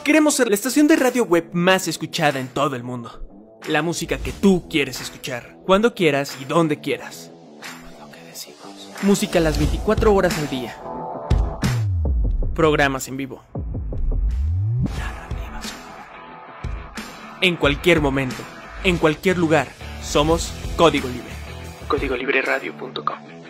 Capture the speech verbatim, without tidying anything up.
Queremos ser la estación de radio web más escuchada en todo el mundo. La música que tú quieres escuchar, cuando quieras y donde quieras. Lo que decimos. Música las veinticuatro horas al día. Programas en vivo. Narrativa sonora. En cualquier momento, en cualquier lugar, somos Código Libre. código libre radio punto com